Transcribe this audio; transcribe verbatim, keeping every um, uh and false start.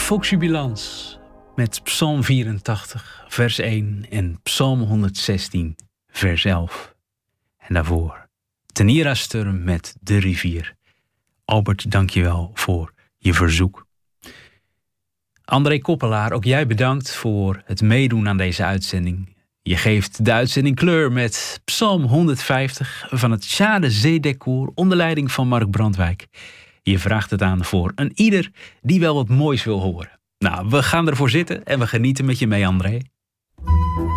Volksjubilans met Psalm vierentachtig, vers één en Psalm honderdzestien, vers elf. En daarvoor Tenira Sturm met De Rivier. Albert, dank je wel voor je verzoek. André Koppelaar, ook jij bedankt voor het meedoen aan deze uitzending. Je geeft de uitzending kleur met Psalm honderdvijftig van het Sjade Zeedekkoor onder leiding van Mark Brandwijk. Je vraagt het aan voor een ieder die wel wat moois wil horen. Nou, we gaan ervoor zitten en we genieten met je mee, André.